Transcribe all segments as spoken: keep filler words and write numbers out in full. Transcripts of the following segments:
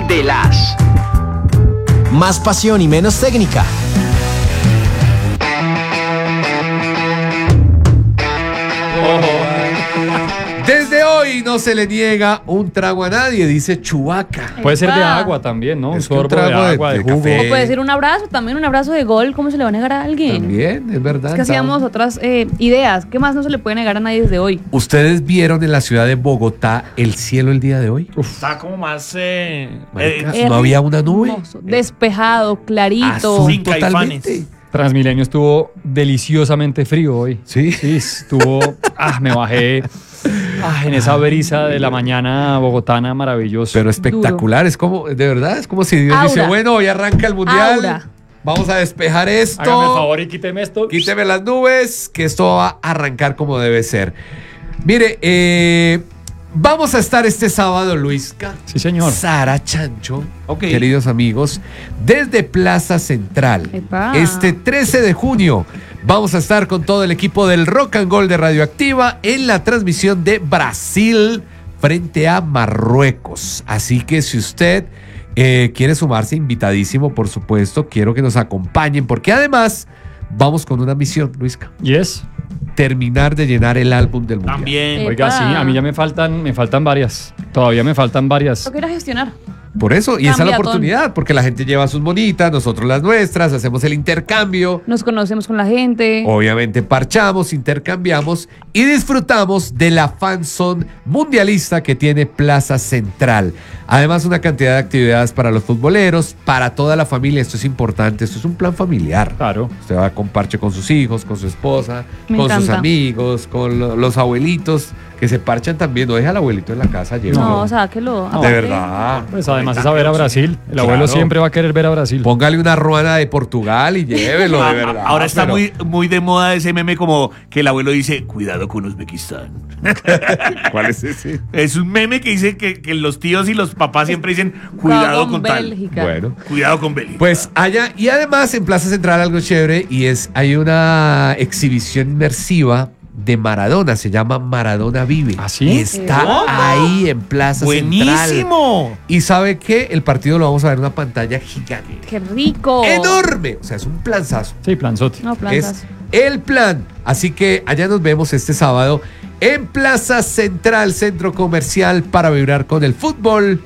de las. Más pasión y menos técnica. Desde hoy no se le niega un trago a nadie, dice Chewbacca. Puede ser de agua también, ¿no? Un Es que un sorbo de trago de- agua, de, de jugo. café. O puede ser un abrazo, también un abrazo de gol. ¿Cómo se le va a negar a alguien? También, es verdad. Es que hacíamos otras eh, ideas. ¿Qué más no se le puede negar a nadie desde hoy? ¿Ustedes vieron en la ciudad de Bogotá el cielo el día de hoy? Está como más. Eh, Marica, eh, no había una nube. Hermoso, despejado, clarito. Azul Sin totalmente. caifanes. Transmilenio estuvo deliciosamente frío hoy. Sí. Sí, estuvo. Ah, me bajé. Ah, en esa brisa de la mañana bogotana maravilloso. Pero espectacular, es como, de verdad, es como si Dios Aura. dice, bueno, hoy arranca el mundial, Aura. vamos a despejar esto, Hágame el favor y quíteme esto. quíteme las nubes, que esto va a arrancar como debe ser. Mire, eh, vamos a estar este sábado, Luisca. Sí, señor. Sara Chancho, Ok. queridos amigos, desde Plaza Central. Epa. Este trece de junio vamos a estar con todo el equipo del Rock and Gold de Radioactiva en la transmisión de Brasil frente a Marruecos. Así que si usted eh, quiere sumarse, invitadísimo, por supuesto, quiero que nos acompañen, porque además vamos con una misión, Luisca. Yes. Terminar de llenar el álbum del mundial. También. Oiga, Epa. sí, a mí ya me faltan, me faltan varias. Todavía me faltan varias. Lo quiero gestionar. Por eso, y esa es la Cambiatón. oportunidad, porque la gente lleva sus bonitas, nosotros las nuestras, hacemos el intercambio. Nos conocemos con la gente. Obviamente parchamos, intercambiamos y disfrutamos de la fanzone mundialista que tiene Plaza Central. Además, una cantidad de actividades para los futboleros, para toda la familia. Esto es importante, esto es un plan familiar. Claro. Usted va a comparche con sus hijos, con su esposa, Me con sus encanta. amigos, con lo- los abuelitos que se parchan también. No deja al abuelito en la casa, llévelo. No, sáquelo. de Aparte, verdad. Pues además es a ver a Brasil. El abuelo Claro. siempre va a querer ver a Brasil. Póngale una ruana de Portugal y llévelo, de verdad. Ahora está pero- muy, muy de moda ese meme como que el abuelo dice, cuidado con Uzbekistán. ¿Cuál es ese? Es un meme que dice que, que los tíos y los papás siempre dicen, cuidado con con tal. Bélgica. Bueno. Cuidado con Bélgica. Pues allá, y además en Plaza Central algo chévere, y es, hay una exhibición inmersiva de Maradona, se llama Maradona Vive. ¿Ah, sí? Y está ¿Cómo? ahí en Plaza Central. ¡Buenísimo! Y sabe que el partido lo vamos a ver en una pantalla gigante. ¡Qué rico! ¡Enorme! O sea, es un planzazo. Sí, planzote. No, plantas. Es el plan. Así que allá nos vemos este sábado en Plaza Central, centro comercial, para vibrar con el fútbol.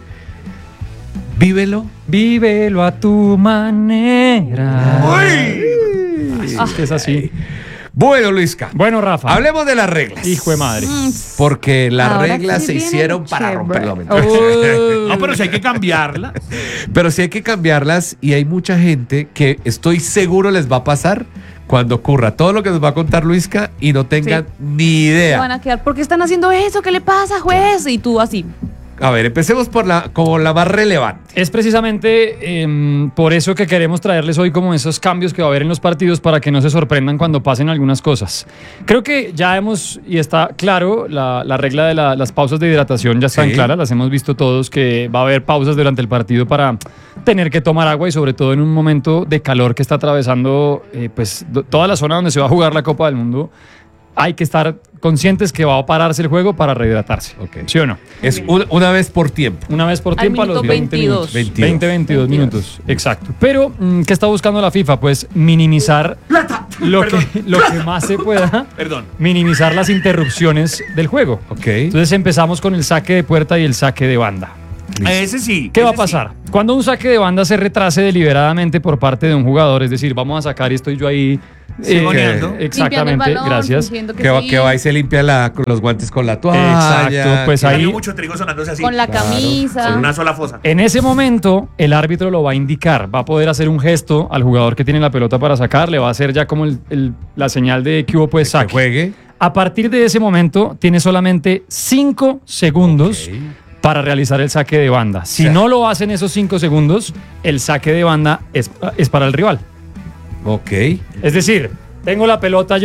Vívelo. Vívelo a tu manera. ¡Uy! Es que es así. Bueno, Luisca. Bueno, Rafa. Hablemos de las reglas. Hijo de madre. Porque las Ahora reglas sí se viene hicieron lo para chévere. romperlo. Oh. No, pero si hay que cambiarla. Pero sí hay que cambiarlas y hay mucha gente que estoy seguro les va a pasar cuando ocurra todo lo que nos va a contar Luisca y no tengan Sí. ni Se idea. van a quedar. ¿Por qué están haciendo eso? ¿Qué le pasa, juez? Y tú así. A ver, empecemos por la como la más relevante. Es precisamente em, por eso que queremos traerles hoy como esos cambios que va a haber en los partidos para que no se sorprendan cuando pasen algunas cosas. Creo que ya hemos, y está claro, la, la regla de la- las pausas de hidratación ya están Sí. claras, las hemos visto todos, que va a haber pausas durante el partido para tener que tomar agua y sobre todo en un momento de calor que está atravesando eh, pues do- toda la zona donde se va a jugar la Copa del Mundo. Hay que estar conscientes que va a pararse el juego para rehidratarse. Ok. ¿Sí o no? Es un- una vez por tiempo. Una vez por Al tiempo a los minuto veinte veintidós. minutos. veintidós. veinte, veintidós minutos. Exacto. Pero, mm, ¿qué está buscando la FIFA? Pues minimizar lo, que, lo que más se pueda. Perdón. Minimizar las interrupciones del juego. Ok. Entonces empezamos con el saque de puerta y el saque de banda. Ese sí. ¿Qué va a ese pasar? Cuando un saque de banda se retrase deliberadamente por parte de un jugador, es decir, vamos a sacar y estoy yo ahí. Sigoneando. Limpiando el exactamente, balón, gracias. fingiendo Que, va, sí, que va y se limpia la- con los guantes con la toalla. Exacto, pues sí. ahí- Salió mucho trigo sonándose así. Con la Claro. camisa. Con una sola fosa. En ese momento, el árbitro lo va a indicar, va a poder hacer un gesto al jugador que tiene la pelota para sacar, le va a hacer ya como el- el- la señal de que hubo pues Que saque. juegue. A partir de ese momento, tiene solamente cinco segundos Ok. para realizar el saque de banda. Si O sea- no lo hacen esos cinco segundos, el saque de banda es, es para el rival. Ok. Es decir, tengo la pelota yo,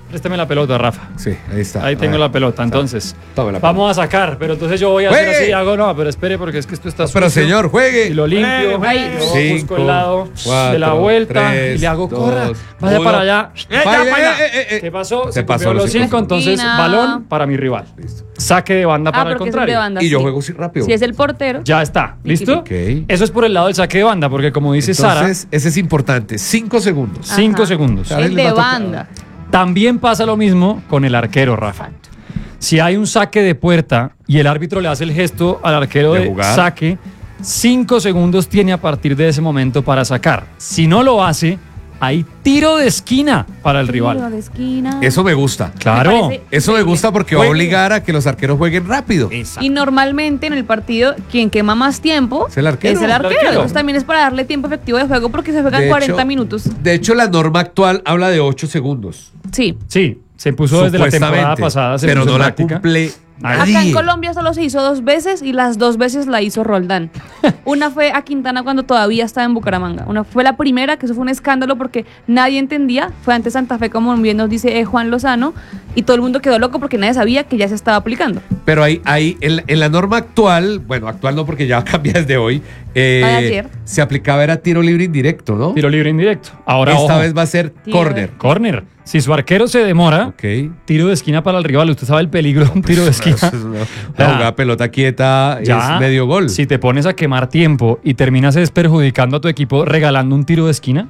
Présteme la pelota, Rafa. Sí, ahí está. Ahí A tengo ver. la pelota. Entonces, Tome la vamos a sacar, pero entonces yo voy a hacer ¡Juegue! así. Hago, no, pero espere, porque es que esto está No, pero sucio. señor, juegue. Y lo limpio. Ay. Yo Cinco, busco el lado cuatro, de la vuelta tres, y le hago dos, corra. Vaya uno. para allá. Eh, ya, Vaya, para allá. eh, eh, eh. ¿Qué pasó? Se Se pasó pasó los los cinco cinco, entonces Esquina. balón para mi rival. Saque de banda Ah, para el porque es el de contrario. banda. Y yo sí. juego así rápido. Si es el portero. Ya está. ¿Listo? Ok. Eso es por el lado del saque de banda, porque como dice Sara, Entonces, ese es importante. Cinco segundos. cinco Ajá. segundos. Sara El les va de a tocar. banda. También pasa lo mismo con el arquero, Rafa. Si hay un saque de puerta y el árbitro le hace el gesto al arquero De de, jugar. saque, cinco segundos tiene a partir de ese momento para sacar. Si no lo hace, hay tiro de esquina para el Tiro rival. de esquina. Eso me gusta. Claro. Me parece Eso me gusta porque va a Juegue. obligar a que los arqueros jueguen rápido. Exacto. Y normalmente en el partido, quien quema más tiempo Es el arquero. Es el El arquero. arquero. Entonces también es para darle tiempo efectivo de juego porque se juegan De cuarenta hecho- minutos. De hecho, la norma actual habla de ocho segundos. Sí. Sí, se puso desde la temporada Supuestamente, pasada. se pero puso no en la práctica. cumple Nadie. Acá en Colombia solo se hizo dos veces y las dos veces la hizo Roldán. Una fue a Quintana cuando todavía estaba en Bucaramanga. Una fue la primera, que eso fue un escándalo porque nadie entendía. Fue ante Santa Fe, como bien nos dice eh, Juan Lozano, y todo el mundo quedó loco porque nadie sabía que ya se estaba aplicando. Pero ahí, ahí en, en la norma actual, bueno, actual no porque ya cambia desde hoy, eh, Ah, de ayer. se aplicaba era tiro libre indirecto, ¿no? Tiro libre indirecto. Ahora, Esta ojo, vez va a ser Tiro corner. corner. Si su arquero se demora, Ok. tiro de esquina para el rival. Usted sabe el peligro de un tiro de esquina. Eso es una- La jugada pelota quieta Ya, es medio gol. Si te pones a quemar tiempo y terminas es perjudicando a tu equipo regalando un tiro de esquina,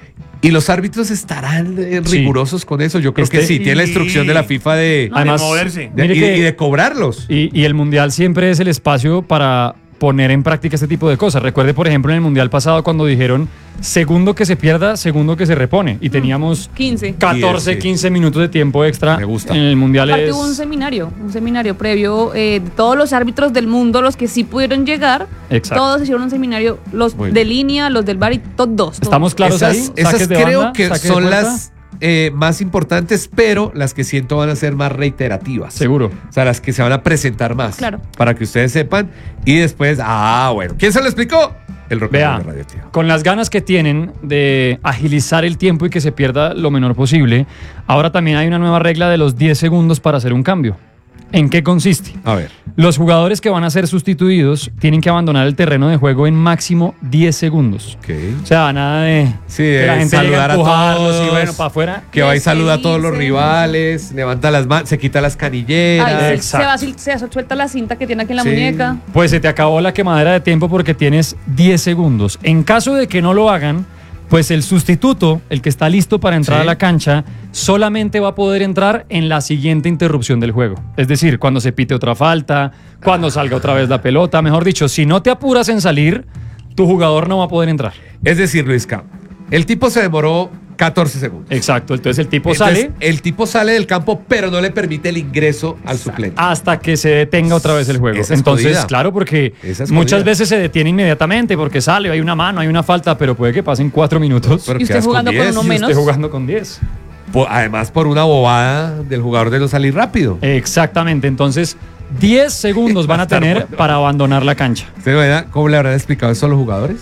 Y los árbitros estarán eh, Sí. rigurosos con eso. Yo creo Este- que sí, tiene la instrucción de la FIFA de, Además, de moverse. de- mire y, que- y de cobrarlos. y, y el Mundial siempre es el espacio para poner en práctica este tipo de cosas. Recuerde, por ejemplo, en el Mundial pasado cuando dijeron segundo que se pierda, segundo que se repone. Y teníamos quince. catorce, Sí. quince minutos de tiempo extra. Me gusta. En el Mundial Aparte es... hubo un seminario, un seminario previo eh, de todos los árbitros del mundo, los que sí pudieron llegar. Exacto. Todos hicieron un seminario, los Muy de bien. línea, los del bar y todos. ¿Estamos claros esas ahí? esas Saques de creo banda, que saque de son puerta. las eh, más importantes, pero las que siento van a ser más reiterativas. Seguro. O sea, las que se van a presentar más. Claro. Para que ustedes sepan. Y después, ah, bueno. ¿Quién se lo explicó? El Rock and Vea, Roll de Radio Activa. con las ganas que tienen de agilizar el tiempo y que se pierda lo menor posible, ahora también hay una nueva regla de los diez segundos para hacer un cambio. ¿En qué consiste? A ver. Los jugadores que van a ser sustituidos tienen que abandonar el terreno de juego en máximo diez segundos. Ok. O sea, nada de Sí, que de la gente llegue saludar a empujarlos todos. y bueno, para afuera. Que va y saluda a todos los Despedirse. rivales, levanta las manos, se quita las canilleras. Ay, sí, se, Exacto. va, se suelta la cinta que tiene aquí en la Sí. muñeca. Pues se te acabó la quemadera de tiempo porque tienes diez segundos. En caso de que no lo hagan, pues el sustituto, el que está listo para entrar Sí. a la cancha, solamente va a poder entrar en la siguiente interrupción del juego. Es decir, cuando se pite otra falta, cuando salga otra vez la pelota. Mejor dicho, si no te apuras en salir, tu jugador no va a poder entrar. Es decir, Luisca, el tipo se demoró catorce segundos. Exacto. Entonces el tipo Entonces, sale el tipo sale del campo, pero no le permite el ingreso al suplente. hasta que se detenga otra vez el juego. Esa es Entonces, jodida. claro, porque Esa es muchas jodida. veces se detiene inmediatamente porque sale, hay una mano, hay una falta, pero puede que pasen cuatro minutos. Pero Y usted quedas jugando con diez. uno y menos. usted jugando con diez. Po- Además, por una bobada del jugador de no salir rápido. Exactamente. Entonces, diez segundos van a tener para abandonar la cancha. ¿Usted verdad cómo le habrán explicado eso a los jugadores?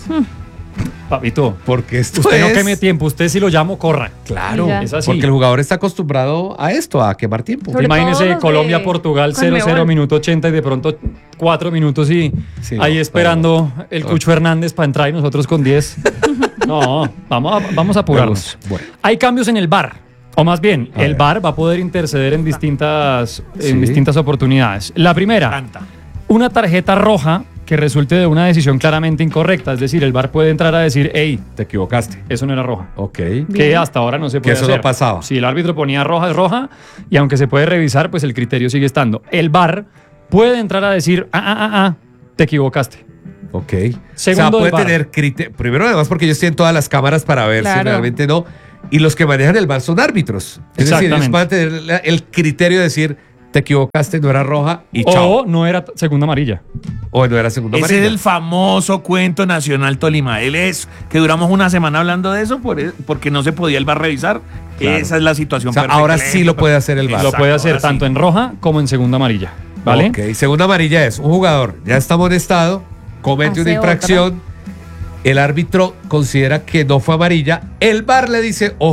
Papito, Porque esto usted no es- queme tiempo, usted si lo llamo, corra. Claro, Y ya. Es así. porque el jugador está acostumbrado a esto, a quemar tiempo. Sobre todo Imagínese los de Colombia-Portugal cero cero, Conmebol. minuto ochenta y de pronto cuatro minutos y Sí, ahí no, esperando el no. Cucho Hernández para entrar y nosotros con diez. No, vamos a, vamos a apurarnos. Bueno. Hay cambios en el V A R. O más bien, A el ver. V A R va a poder interceder en distintas, en Sí. distintas oportunidades. La primera, Canta. una tarjeta roja que resulte de una decisión claramente incorrecta. Es decir, el V A R puede entrar a decir, hey, Te equivocaste. eso no era roja. Ok. Que Bien. hasta ahora no se Que puede eso no hacer. pasaba. Si el árbitro ponía roja, es roja. Y aunque se puede revisar, pues el criterio sigue estando. El V A R puede entrar a decir, ah, ah, ah, ah, te equivocaste. Ok. Segundo o sea, puede del V A R. tener criterio. Primero, además, porque ellos tienen todas las cámaras para ver si Claro. realmente no. Y los que manejan el V A R son árbitros. Es decir, ellos Exactamente. van a tener la- el criterio de decir, te equivocaste, no era roja y chao. O no era t- segunda amarilla. O no era segunda Ese amarilla. es el famoso cuento nacional Tolima. Él es que duramos una semana hablando de eso por- porque no se podía el V A R revisar. Claro. Esa es la situación O sea, perfecta. ahora sí lo puede hacer el V A R. Lo Exacto, puede hacer ahora sí. tanto en roja como en segunda amarilla. ¿Vale? Ok, segunda amarilla es un jugador ya está amonestado, comete una Hace infracción, el árbitro considera que no fue amarilla, el V A R le dice, ojo,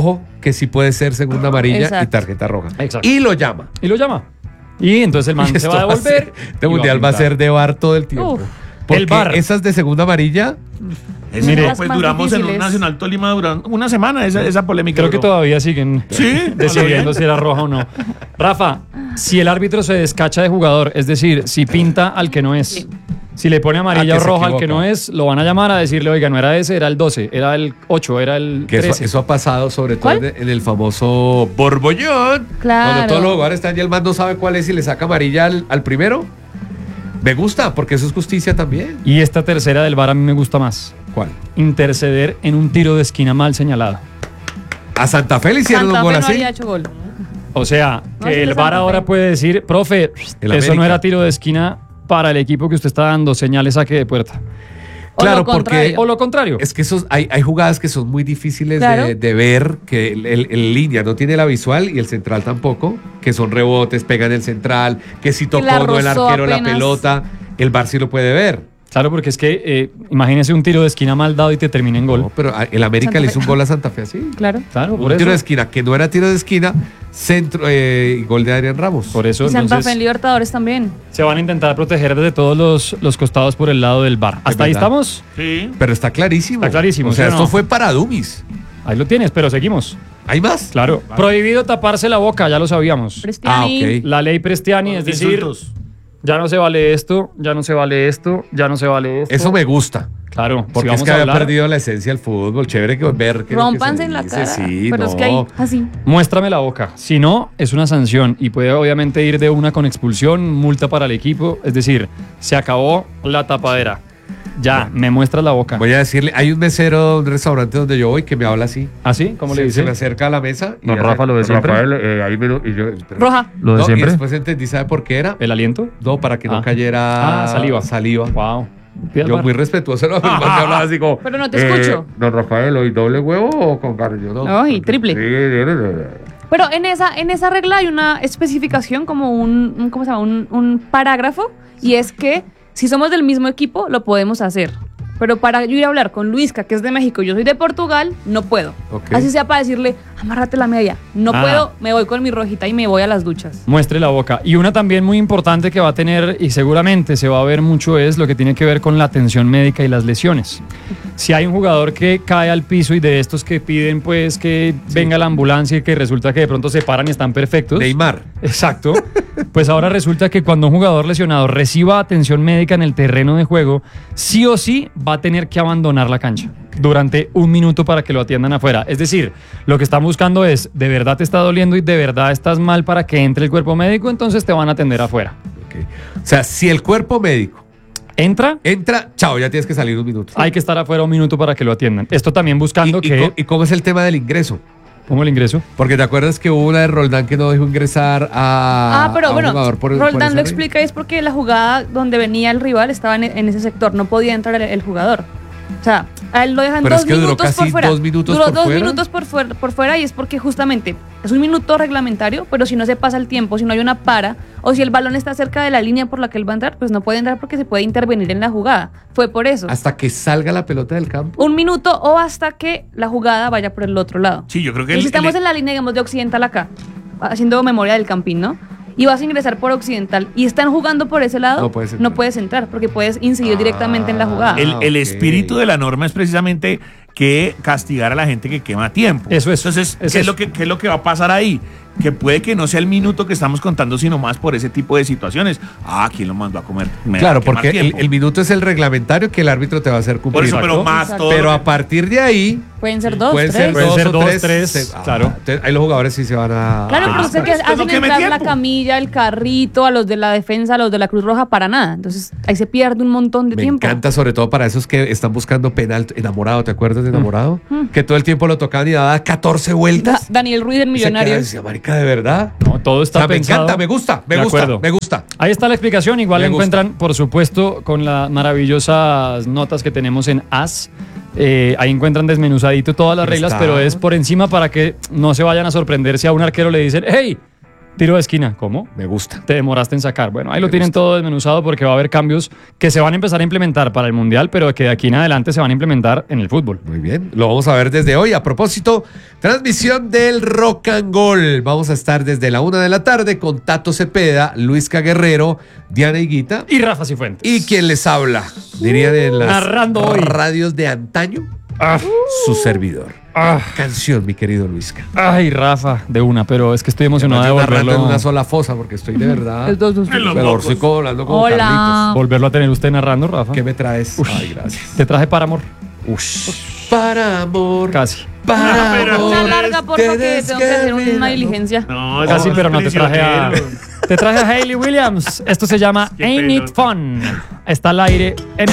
que sí puede ser segunda amarilla Exacto. y tarjeta roja. Exacto. Y lo llama. Y lo llama. Y entonces el man Y se esto va a devolver. ser- Este y mundial va a pintar. ser de V A R todo el tiempo. Uf. Porque El V A R. esas de segunda amarilla, Eso, Mire. no, pues Las más duramos en un difíciles. Nacional Tolima durante una semana esa, esa polémica. Creo que duró. todavía siguen Sí, decidiendo bien. si era roja o no. Rafa, si el árbitro se descacha de jugador, es decir, si pinta al que no es, Sí. si le pone amarilla Ah, o que se roja al que equivoca. no es, lo van a llamar a decirle, oiga, no era ese, era el doce, era el ocho, era el que eso, trece. eso ha pasado sobre todo ¿Cuál? en, en el famoso Borbollón. Claro. Cuando todos los jugadores están y el man no sabe cuál es y le saca amarilla al, al primero. Me gusta, porque eso es justicia también. Y esta tercera del V A R a mí me gusta más. ¿Cuál? Interceder en un tiro de esquina mal señalado. A Santa Fe le hicieron Santa un gol Fe no así. había hecho gol. O sea, No, que sí, el de V A R Santa ahora Fe. puede decir, profe, El eso América. no era tiro de esquina para el equipo que usted está dando, señales saque de puerta. O Claro, lo porque contrario. O lo contrario. es que esos, hay, hay jugadas que son muy difíciles Claro. de, de ver, que el, el- el línea no tiene la visual y el central tampoco, que son rebotes, pegan el central, que si tocó la o no el rozó arquero la apenas. pelota, el V A R sí lo puede ver. Claro, porque es que eh, imagínese un tiro de esquina mal dado y te termina en gol. No, pero a- el América Santa le Fe. hizo un gol a Santa Fe así. Claro. Claro, Un por tiro eso. de esquina, que no era tiro de esquina, centro y gol de Adrián Ramos. Por eso Y Santa entonces Fe en Libertadores también. se van a intentar proteger desde todos los, los costados por el lado del V A R. ¿Hasta ahí verdad. estamos? Sí. Pero está clarísimo. Está clarísimo, O sea, ¿sí o esto no? fue para Dummies. Ahí lo tienes, pero seguimos. ¿Hay más? Claro. Prohibido taparse la boca, ya lo sabíamos. Prestiani. Ah, ok. La ley Prestiani, es decir, Insultos. ya no se vale esto, ya no se vale esto, ya no se vale esto. Eso me gusta. Claro, Porque si es vamos que a había hablar, perdido la esencia del fútbol. Chévere que ver que Rómpanse que se en la dice, cara. Sí, pero no. es que ahí, así. muéstrame la boca. Si no, es una sanción y puede obviamente ir de una con expulsión, multa para el equipo. Es decir, se acabó la tapadera. Ya, me muestras la boca. Voy a decirle, hay un mesero de un restaurante donde yo voy que me habla así. ¿Así? ¿Cómo se, le se dice? me acerca a la mesa y Don hace, Rafa, lo de "Don siempre". Rafael, eh, ahí me lo- y yo, pero- Roja. ¿Lo de No, siempre? Y después entendí, ¿sabe por qué era? ¿El aliento? No, para que no Ah. cayera Ah, saliva. saliva. Wow. Pide al Yo bar. muy respetuoso, ¿no? El man me hablaba así como, Pero no te escucho. Don Rafael, ¿hoy doble huevo o con carne? Yo no. Ay, triple. Sí, sí, sí. Pero en esa, en esa regla hay una especificación, como un, un- ¿cómo se llama? Un, un parágrafo, y es que si somos del mismo equipo, lo podemos hacer. Pero para yo ir a hablar con Luisca, que es de México, yo soy de Portugal, no puedo. Ok. Así sea para decirle, amárrate la media. No Ah. puedo, me voy con mi rojita y me voy a las duchas. Muestre la boca. Y una también muy importante que va a tener, y seguramente se va a ver mucho, es lo que tiene que ver con la atención médica y las lesiones. Si hay un jugador que cae al piso y de estos que piden pues que venga la ambulancia y que resulta que de pronto se paran y están perfectos. Neymar. Exacto. Pues ahora resulta que cuando un jugador lesionado reciba atención médica en el terreno de juego, sí o sí va a tener que abandonar la cancha durante un minuto para que lo atiendan afuera. Es decir, lo que están buscando es, de verdad te está doliendo y de verdad estás mal para que entre el cuerpo médico, entonces te van a atender afuera. Ok. O sea, si el cuerpo médico Entra, entra, chao, ya tienes que salir un minuto. hay que estar afuera un minuto para que lo atiendan. Esto también buscando ¿Y, y que... co- ¿Y cómo es el tema del ingreso? ¿Cómo el ingreso? Porque te acuerdas que hubo una de Roldán que no dejó ingresar a, Ah, pero a un bueno, jugador por, por Roldán esa lo regla? explica y es porque la jugada donde venía el rival estaba en, en ese sector, no podía entrar el, el jugador. O sea, a él lo dejan Pero es dos que duró minutos casi por fuera. dos minutos Duró por dos fuera. minutos por fuera, por fuera y es porque justamente es un minuto reglamentario, pero si no se pasa el tiempo, si no hay una para, o si el balón está cerca de la línea por la que él va a entrar, pues no puede entrar porque se puede intervenir en la jugada. Fue por eso. Hasta que salga la pelota del campo. Un minuto o hasta que la jugada vaya por el otro lado. Sí, yo creo que el- Entonces, si estamos el- en la línea, digamos, de Occidental acá, haciendo memoria del Campín, ¿no? Y vas a ingresar por Occidental y están jugando por ese lado, No puedes entrar. no puedes entrar porque puedes incidir Ah. directamente en la jugada. El, el ok. espíritu de la norma es precisamente que castigar a la gente que quema tiempo. Eso es, Entonces, es ¿qué, es eso. lo que, ¿qué es lo que va a pasar ahí? Que puede que no sea el minuto que estamos contando, sino más por ese tipo de situaciones. Ah, ¿quién lo mandó a comer? Me va Claro, a quemar porque el, tiempo. el minuto es el reglamentario que el árbitro te va a hacer cumplir. Por eso, pero Exacto. más Exacto. todo. Pero lo a que- partir de ahí Pueden ser dos, pueden tres. ser Pueden dos ser o dos, tres. tres, se- ah, claro. entonces ahí los jugadores sí se van a... Claro, Ah, pero usted pero que es que hacen no queme entrar la tiempo. camilla, el carrito, a los de la defensa, a los de la Cruz Roja, para nada. Entonces ahí se pierde un montón de Me tiempo. encanta sobre todo para esos que están buscando penal enamorado, ¿te acuerdas de enamorado? Que todo el tiempo lo tocaban y daba catorce Da- vueltas. Daniel Ruiz en Y se quedaba y Millonarios. decía, marica, ¿de verdad? No, todo O está sea, me pensado. encanta, me gusta, me De gusta, acuerdo. me gusta. Ahí está la explicación. Igual Me la gusta. encuentran, por supuesto, con las maravillosas notas que tenemos en As. Eh, ahí encuentran desmenuzadito todas las Ahí reglas, está. pero es por encima para que no se vayan a sorprender si a un arquero le dicen, hey, Tiro de esquina, ¿cómo? Me gusta. Te demoraste en sacar. Bueno, ahí lo Me tienen gusta. todo desmenuzado porque va a haber cambios que se van a empezar a implementar para el Mundial, pero que de aquí en adelante se van a implementar en el fútbol. Muy bien, lo vamos a ver desde hoy. A propósito, transmisión del Rock and Gold. Vamos a estar desde la una de la tarde con Tato Cepeda, Luisca Guerrero, Diana Higuita Y Rafa Cifuentes. y quien les habla. Dirían en las Narrando hoy. radios de antaño, Ah, su servidor. ah, Canción, mi querido Luisca. ay, Rafa, de una, pero es que estoy emocionado de Estoy narrando volverlo, en una sola fosa porque estoy de verdad. Es dos, dos, dos. En los Pero mocos. estoy como hablando con Hola. Carlitos. volverlo a tener usted narrando, Rafa. ¿Qué me traes? Ay, gracias. Te traje para amor. Ush. Para amor. Casi. Para Ah, pero- amor. Una larga, porfa, que tengo que hacer una diligencia. No, Casi, no, pero no te traje a. prisionero. Te traje a Hayley Williams. Esto se llama Qué Ain't It pelota. Fun. Está al aire en